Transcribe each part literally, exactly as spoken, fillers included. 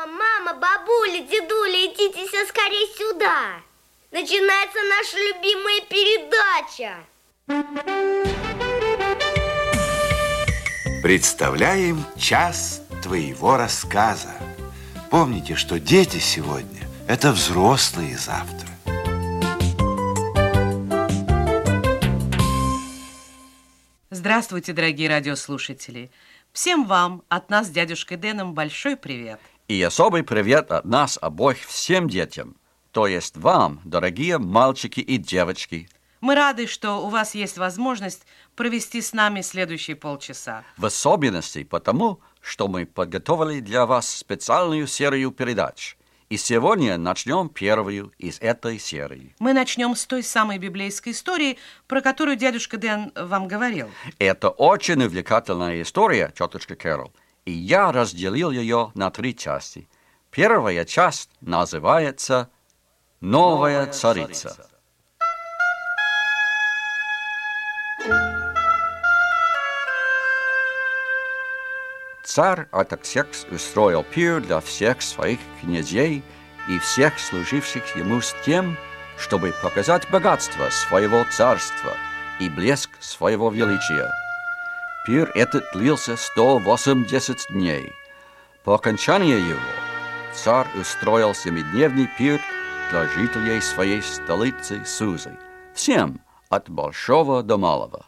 Папа, мама, бабуля, дедуля, идите все скорее сюда. Начинается наша любимая передача. Представляем час твоего рассказа. Помните, что дети сегодня – это взрослые завтра. Здравствуйте, дорогие радиослушатели. Всем вам от нас с дядюшкой Дэном большой привет. И особый привет от нас обоих всем детям, то есть вам, дорогие мальчики и девочки. Мы рады, что у вас есть возможность провести с нами следующие полчаса. В особенности потому, что мы подготовили для вас специальную серию передач. И сегодня начнем первую из этой серии. Мы начнем с той самой библейской истории, про которую дядюшка Дэн вам говорил. Это очень увлекательная история, тетушка Кэрол, и я разделил ее на три части. Первая часть называется «Новая царица». Царь Артаксеркс устроил пир для всех своих князей и всех служивших ему с тем, чтобы показать богатство своего царства и блеск своего величия. Пир этот длился сто восемьдесят дней. По окончании его царь устроил семидневный пир для жителей своей столицы Сузы, всем от большого до малого.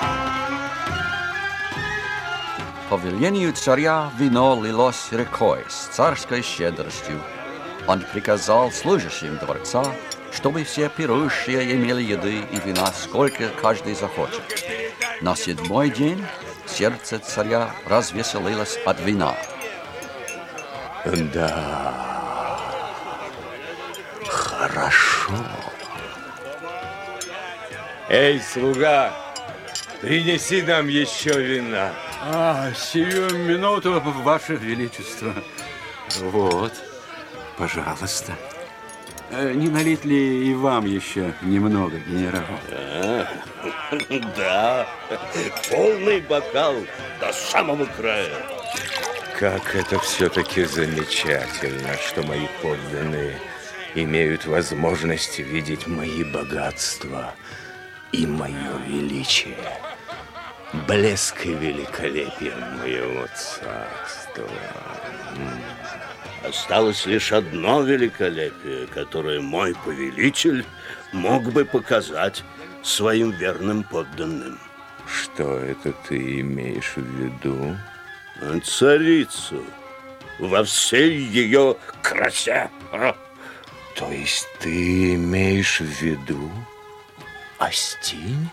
По велению царя вино лилось рекой с царской щедростью. Он приказал служащим дворца, чтобы все пирующие имели еды и вина, сколько каждый захочет. На седьмой день сердце царя развеселилось от вина. Да, хорошо. Эй, слуга, принеси нам еще вина. А, сию минуту, Ваше Величество. Вот, пожалуйста. Не налить ли и вам еще немного, генерал? А, да, полный бокал до самого края. Как это все-таки замечательно, что мои подданные имеют возможность видеть мои богатства и мое величие. Блеск и великолепие моего царства. Осталось лишь одно великолепие, которое мой повелитель мог бы показать своим верным подданным. Что это ты имеешь в виду? Царицу во всей ее красе. То есть ты имеешь в виду Астинь?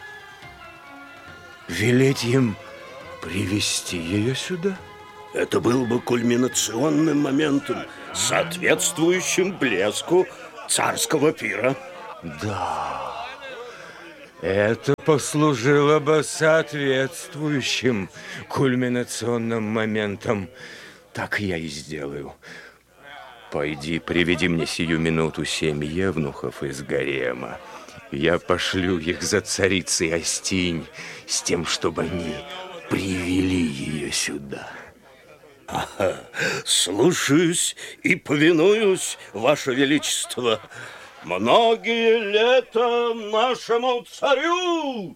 Велеть им привести ее сюда? Это был бы кульминационным моментом, соответствующим блеску царского пира. Да, это послужило бы соответствующим кульминационным моментом. Так я и сделаю. Пойди, приведи мне сию минуту семь евнухов из гарема. Я пошлю их за царицей Астинь с тем, чтобы они привели ее сюда. Ага, слушаюсь и повинуюсь, Ваше Величество. Многие лета нашему царю!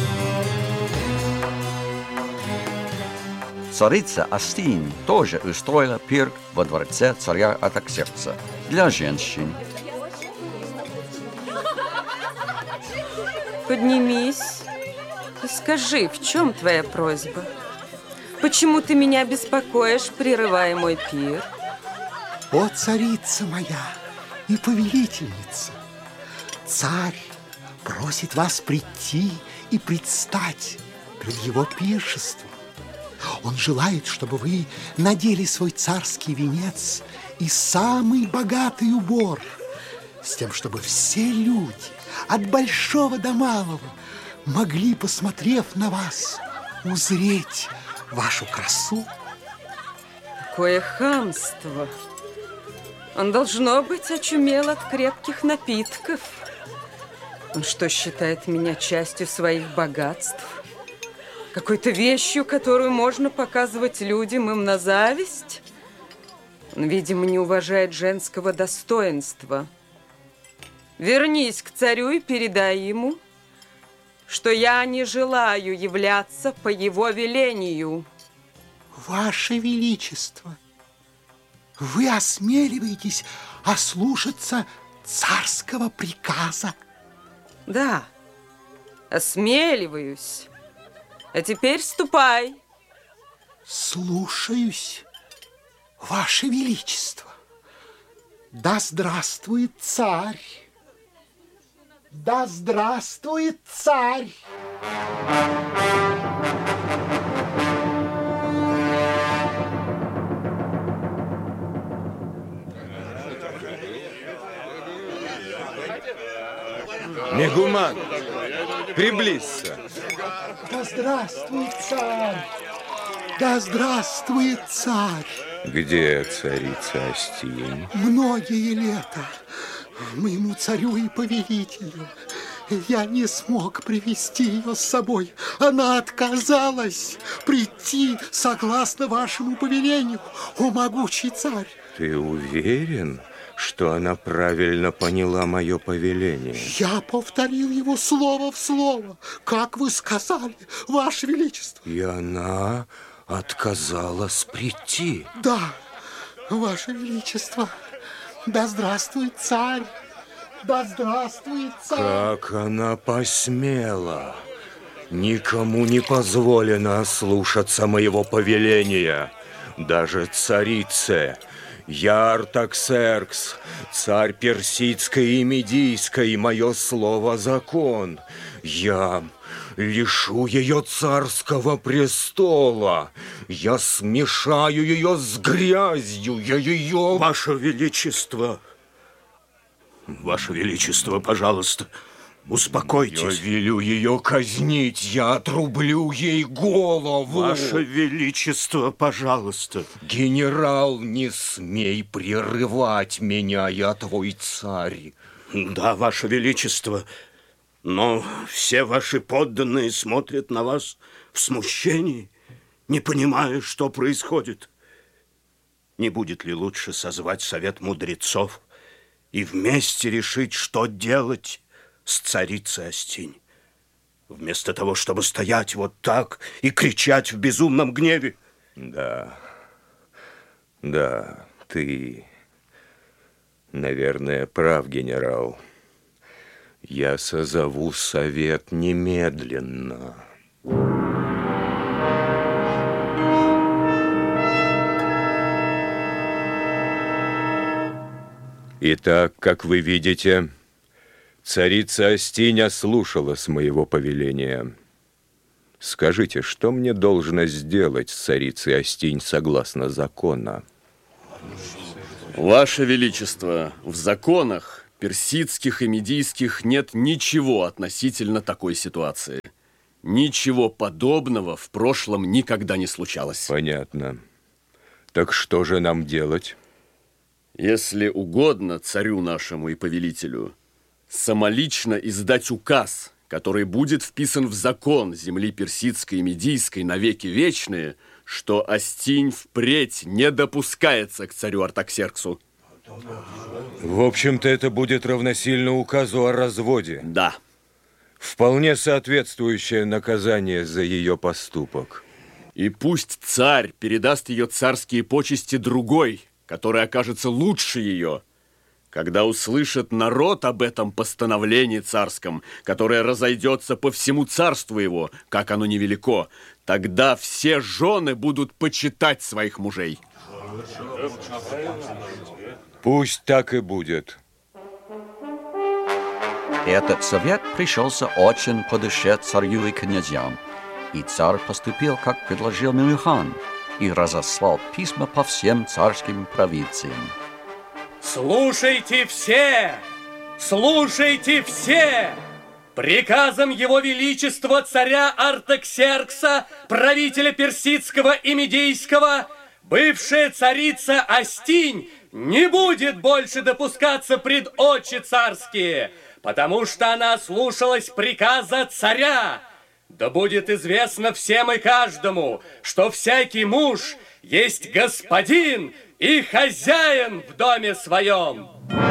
Царица Астинь тоже устроила пир во дворце царя Артаксеркса для женщин. Поднимись и скажи, в чем твоя просьба? Почему ты меня беспокоишь, прерывая мой пир? О, царица моя и повелительница, царь просит вас прийти и предстать пред его пиршеством. Он желает, чтобы вы надели свой царский венец и самый богатый убор, с тем, чтобы все люди, от большого до малого, могли, посмотрев на вас, узреть вашу красу. Какое хамство! Он, должно быть, очумел от крепких напитков. Он что, считает меня частью своих богатств? Какой-то вещью, которую можно показывать людям им на зависть? Он, видимо, не уважает женского достоинства. Вернись к царю и передай ему, что я не желаю являться по его велению. Ваше Величество, вы осмеливаетесь ослушаться царского приказа? Да, осмеливаюсь. А теперь ступай. Слушаюсь, Ваше Величество. Да здравствует царь! Да здравствует царь! Мегуман, приблизься. Да здравствует царь! Да здравствует царь! Где царица Астинь? Многие лета моему царю и повелителю я не смог привести ее с собой. Она отказалась прийти согласно вашему повелению, о могучий царь. Ты уверен, что она правильно поняла мое повеление? Я повторил его слово в слово, как вы сказали, Ваше Величество. И она отказалась прийти? Да, Ваше Величество. Да здравствует царь! Да здравствует царь! Как она посмела! Никому не позволено ослушаться моего повеления, даже царице. Я Артаксеркс, царь персидской и медийской, мое слово закон. Я лишу ее царского престола. Я смешаю ее с грязью. Я ее... Ваше Величество, Ваше Величество, пожалуйста, успокойтесь. Я велю ее казнить. Я отрублю ей голову. Ваше Величество, пожалуйста. Генерал, не смей прерывать меня, я твой царь. Да, Ваше Величество, но все ваши подданные смотрят на вас в смущении, не понимая, что происходит. Не будет ли лучше созвать совет мудрецов и вместе решить, что делать с царицей Астинь, вместо того, чтобы стоять вот так и кричать в безумном гневе? Да, да, ты, наверное, прав, генерал. Я созову совет немедленно. Итак, как вы видите, царица Астинь ослушалась моего повеления. Скажите, что мне должно сделать с царицей Астинь согласно закона? Ваше Величество, в законах персидских и медийских нет ничего относительно такой ситуации. Ничего подобного в прошлом никогда не случалось. Понятно. Так что же нам делать? Если угодно царю нашему и повелителю, самолично издать указ, который будет вписан в закон земли персидской и медийской навеки вечные, что Астинь впредь не допускается к царю Артаксерксу. В общем-то, это будет равносильно указу о разводе. Да. Вполне соответствующее наказание за ее поступок. И пусть царь передаст ее царские почести другой, который окажется лучше ее. Когда услышит народ об этом постановлении царском, которое разойдется по всему царству его, как оно невелико, тогда все жены будут почитать своих мужей. Пусть так и будет. Этот совет пришелся очень по душе царю и князьям, и царь поступил, как предложил Мемихан, и разослал письма по всем царским провинциям. Слушайте все! Слушайте все! Приказом Его Величества царя Артаксеркса, правителя персидского и медийского, бывшая царица Астинь не будет больше допускаться пред очи царские, потому что она слушалась приказа царя. Да будет известно всем и каждому, что всякий муж есть господин и хозяин в доме своем.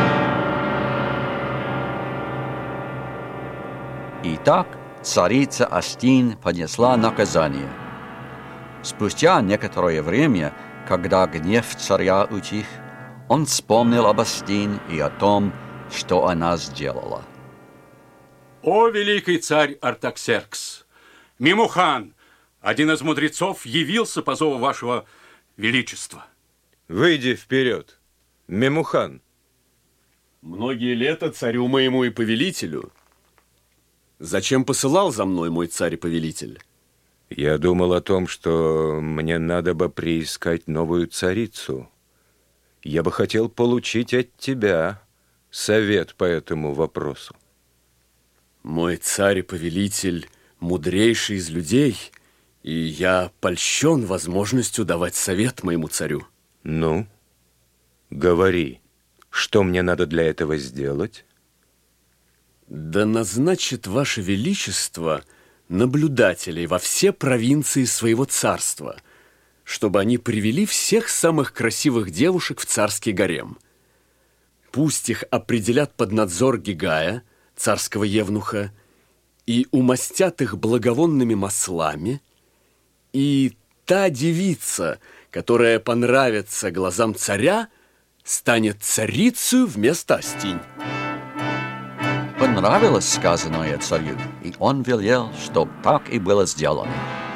Итак, царица Астинь понесла наказание. Спустя некоторое время, когда гнев царя утих, он вспомнил об Астинь и о том, что она сделала. О, великий царь Артаксеркс! Мемухан, один из мудрецов, явился по зову вашего величества. Выйди вперед, Мемухан. Многие лета царю моему и повелителю. Зачем посылал за мной мой царь и повелитель? Я думал о том, что мне надо бы приискать новую царицу. Я бы хотел получить от тебя совет по этому вопросу. Мой царь и повелитель мудрейший из людей, и я польщен возможностью давать совет моему царю. Ну, говори, что мне надо для этого сделать? Да назначит ваше величество наблюдателей во все провинции своего царства, чтобы они привели всех самых красивых девушек в царский гарем. Пусть их определят под надзор Гигая, царского евнуха, и умастят их благовонными маслами, и та девица, которая понравится глазам царя, станет царицей вместо Астинь. Понравилось сказанное царю, и он велел, чтоб так и было сделано.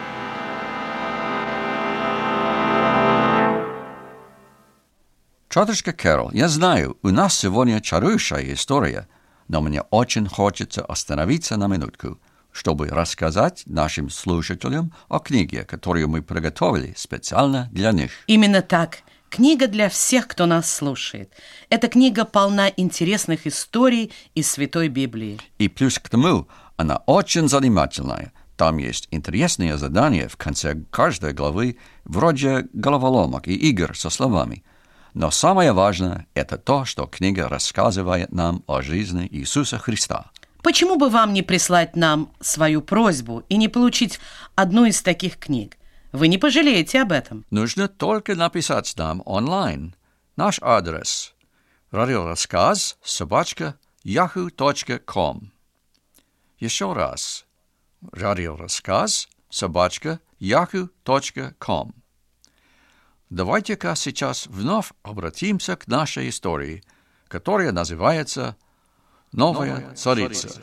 Тетушка Кэрол, я знаю, у нас сегодня чарующая история, но мне очень хочется остановиться на минутку, чтобы рассказать нашим слушателям о книге, которую мы приготовили специально для них. Именно так. Книга для всех, кто нас слушает. Эта книга полна интересных историй из Святой Библии. И плюс к тому, она очень занимательная. Там есть интересные задания в конце каждой главы, вроде головоломок и игр со словами. Но самое важное – это то, что книга рассказывает нам о жизни Иисуса Христа. Почему бы вам не прислать нам свою просьбу и не получить одну из таких книг? Вы не пожалеете об этом. Нужно только написать нам онлайн. Наш адрес – радиорассказ собака яху точка ком. Еще раз. радиорассказ собака яху точка ком. Давайте-ка сейчас вновь обратимся к нашей истории, которая называется «Новая, Новая царица». царица.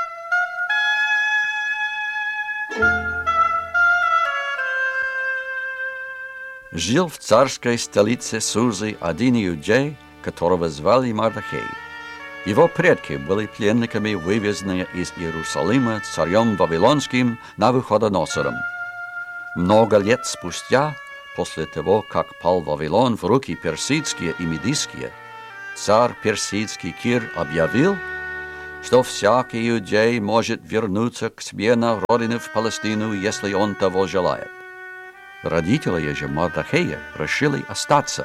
Жил в царской столице Сузы один иудей, которого звали Мардахей. Его предки были пленниками, вывезенные из Иерусалима царем Вавилонским Навуходоносором. Много лет спустя, после того, как пал Вавилон в руки персидские и медийские, царь персидский Кир объявил, что всякий иудей может вернуться к себе на родину в Палестину, если он того желает. Родители же Мардахея решили остаться.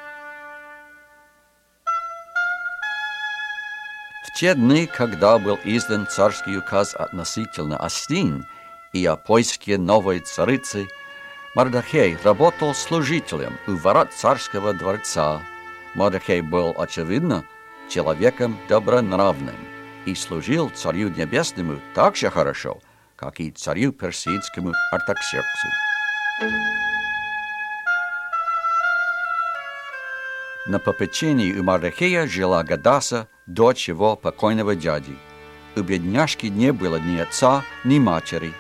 В те дни, когда был издан царский указ относительно Астинь и о поиске новой царицы, Мардахей работал служителем у ворот царского дворца. Мардахей был, очевидно, человеком добронравным и служил царю небесному так же хорошо, как и царю персидскому Артаксерксу. На попечении у Мардахея жила Гадаса, дочь его покойного дяди. У бедняжки не было ни отца, ни матери.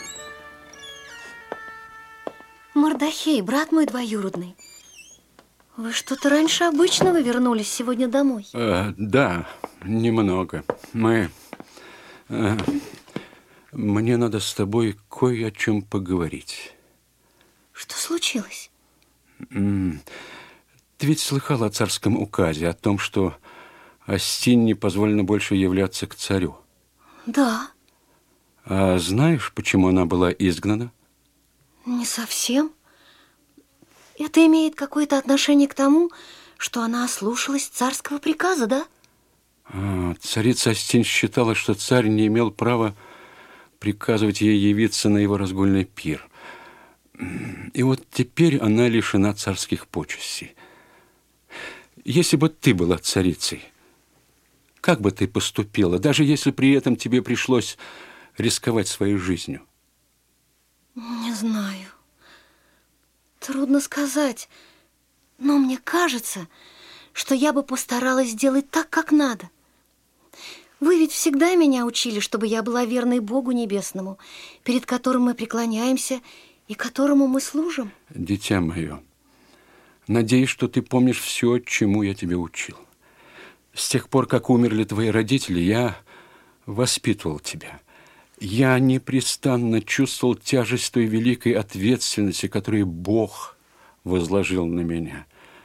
Мардахей, брат мой двоюродный, вы что-то раньше обычного вернулись сегодня домой? Э, да, немного. Мы... Э, мне надо с тобой кое о чем поговорить. Что случилось? М-м, ты ведь слыхала о царском указе, о том, что Астинь не позволено больше являться к царю? Да. А знаешь, почему она была изгнана? Не совсем. Это имеет какое-то отношение к тому, что она ослушалась царского приказа, да? А, царица Астинь считала, что царь не имел права приказывать ей явиться на его разгульный пир. И вот теперь она лишена царских почестей. Если бы ты была царицей, как бы ты поступила, даже если при этом тебе пришлось рисковать своей жизнью? Не знаю. Трудно сказать. Но мне кажется, что я бы постаралась сделать так, как надо. Вы ведь всегда меня учили, чтобы я была верной Богу Небесному, перед которым мы преклоняемся и которому мы служим. Дитя мое, надеюсь, что ты помнишь все, чему я тебя учил. С тех пор, как умерли твои родители, я воспитывал тебя. Я непрестанно чувствовал тяжесть той великой ответственности, которую Бог возложил на меня.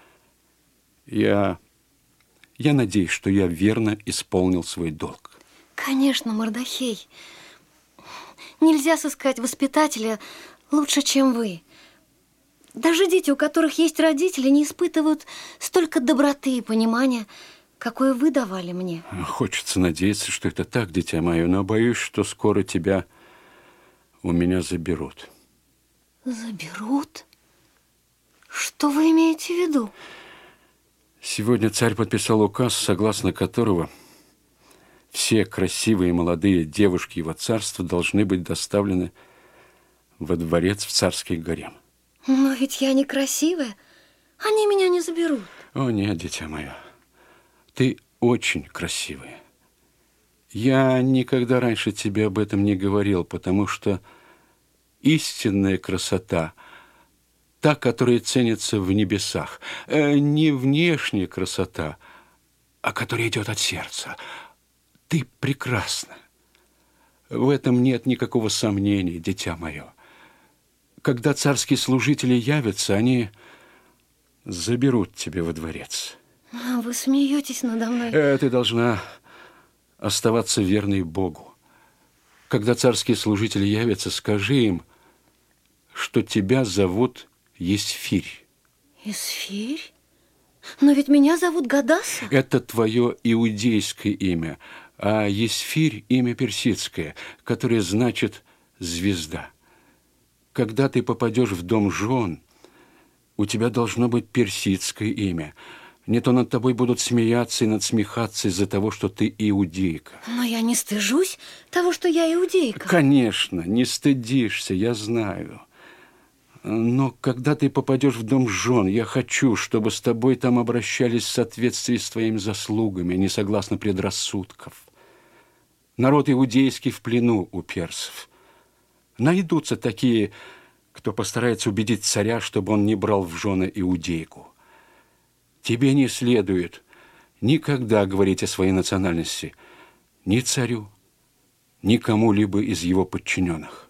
Я, я надеюсь, что я верно исполнил свой долг. Конечно, Мордохей. Нельзя сыскать воспитателя лучше, чем вы. Даже дети, у которых есть родители, не испытывают столько доброты и понимания, какое вы давали мне. Хочется надеяться, что это так, дитя мое, но боюсь, что скоро тебя у меня заберут. Заберут? Что вы имеете в виду? Сегодня царь подписал указ, согласно которого все красивые молодые девушки его царства должны быть доставлены во дворец в царский гарем. Но ведь я некрасивая. Они меня не заберут. О, нет, дитя мое. Ты очень красивая. Я никогда раньше тебе об этом не говорил, потому что истинная красота, та, которая ценится в небесах, э, не внешняя красота, а которая идет от сердца. Ты прекрасна. В этом нет никакого сомнения, дитя мое. Когда царские служители явятся, они заберут тебя во дворец. А вы смеетесь надо мной? Э, ты должна оставаться верной Богу. Когда царские служители явятся, скажи им, что тебя зовут Есфирь. Есфирь? Но ведь меня зовут Гадаса. Это твое иудейское имя, а Есфирь – имя персидское, которое значит «звезда». Когда ты попадешь в дом жен, у тебя должно быть персидское имя. Не то над тобой будут смеяться и надсмехаться из-за того, что ты иудейка. Но я не стыжусь того, что я иудейка. Конечно, не стыдишься, я знаю. Но когда ты попадешь в дом жен, я хочу, чтобы с тобой там обращались в соответствии с твоими заслугами, а не согласно предрассудков. Народ иудейский в плену у персов. Найдутся такие, кто постарается убедить царя, чтобы он не брал в жены иудейку. Тебе не следует никогда говорить о своей национальности ни царю, ни кому-либо из его подчиненных.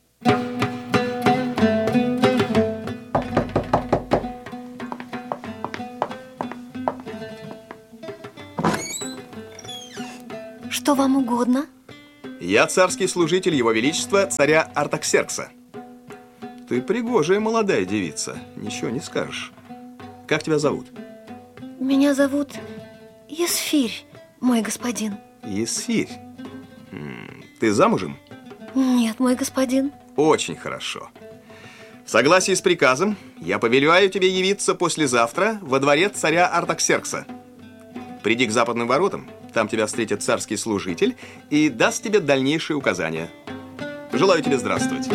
Что вам угодно? Я царский служитель Его Величества, царя Артаксеркса. Ты пригожая молодая девица, ничего не скажешь. Как тебя зовут? Меня зовут Есфирь, мой господин. Есфирь. Ты замужем? Нет, мой господин. Очень хорошо. В согласии с приказом, я повелеваю тебе явиться послезавтра во дворец царя Артаксеркса. Приди к западным воротам, там тебя встретит царский служитель и даст тебе дальнейшие указания. Желаю тебе здравствовать.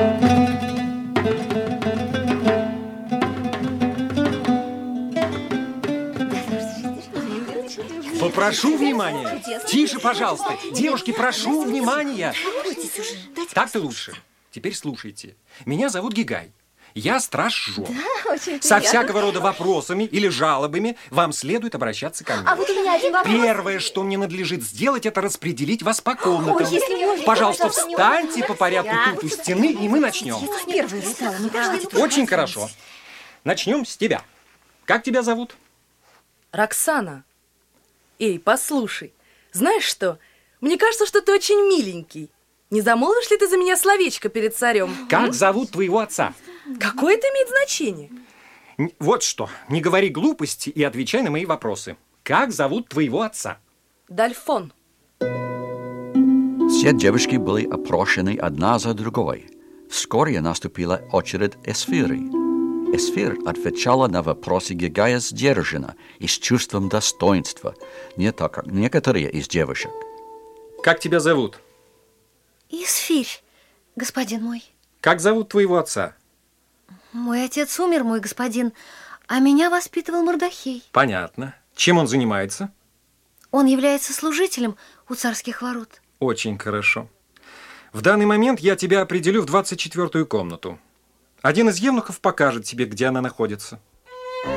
Попрошу внимания. Тише, пожалуйста. Девушки, прошу внимания. Так-то лучше. Теперь слушайте. Меня зовут Гигай. Я страж жен. Да, очень Со приятно. всякого рода вопросами или жалобами вам следует обращаться ко мне. А вот у меня один вопрос. Первое, что мне надлежит сделать, это распределить вас по комнатам. Ой, если можно, Пожалуйста, пожалуйста, не встаньте надо. по порядку Да. тут у стены, и мы начнем. Я первая встала, не каждый. Очень хорошо. Начнем с тебя. Как тебя зовут? Роксана. Эй, послушай, знаешь что? Мне кажется, что ты очень миленький. Не замолвишь ли ты за меня словечко перед царем? Как зовут твоего отца? Какое это имеет значение? Н- Вот что, не говори глупости и отвечай на мои вопросы. Как зовут твоего отца? Дальфон. С Все девушки были опрошены одна за другой. Вскоре наступила очередь Эсфиры. Эсфир отвечала на вопросы Гигая сдержанно и с чувством достоинства, не так, как некоторые из девушек. Как тебя зовут? Исфирь, господин мой. Как зовут твоего отца? Мой отец умер, мой господин, а меня воспитывал Мордохей. Понятно. Чем он занимается? Он является служителем у царских ворот. Очень хорошо. В данный момент я тебя определю в двадцать четвёртую комнату. Один из евнухов покажет тебе, где она находится.